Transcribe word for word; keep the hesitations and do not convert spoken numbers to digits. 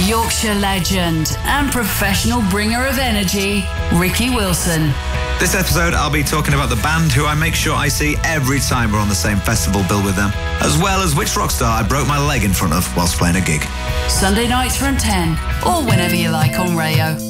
Yorkshire legend and professional bringer of energy, Ricky Wilson. This episode, I'll be talking about the band who I make sure I see every time we're on the same festival bill with them, as well as which rock star I broke my leg in front of whilst playing a gig. Sunday nights from ten, or whenever you like on Rayo.